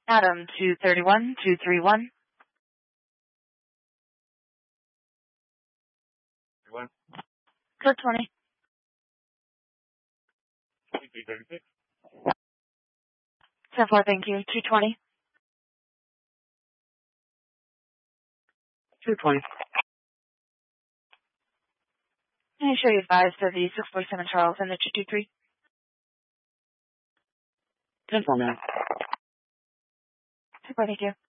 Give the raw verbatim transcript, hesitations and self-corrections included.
Adam, two thirty-one, two thirty-one. One. Code twenty. two thirty-six. ten four, thank you. two twenty. two twenty. Can you show you advised of the six forty-seven Charles and the two two three? ten four, ma'am. ten four, thank you.